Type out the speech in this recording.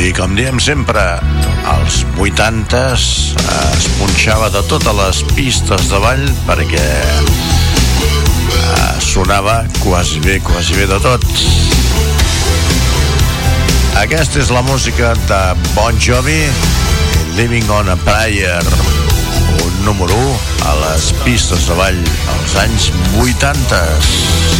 I com diem sempre, als 80s es punxava de totes les pistes de ball perquè sonava quasi bé de tot. Aquesta és la música de Bon Jovi, Living on a Prayer, un número 1 a les pistes de ball als anys 80.